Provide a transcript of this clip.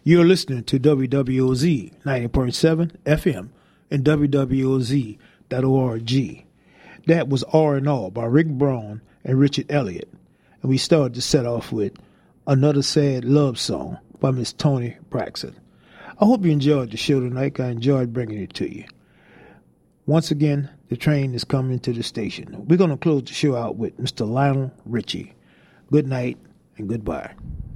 You're listening to WWOZ 90.7 FM and WWOZ.org. That was R&R by Rick Braun and Richard Elliott. And we started to set off with Another Sad Love Song by Miss Toni Braxton. I hope you enjoyed the show tonight. I enjoyed bringing it to you. Once again, the train is coming to the station. We're going to close the show out with Mr. Lionel Richie. Good night and goodbye.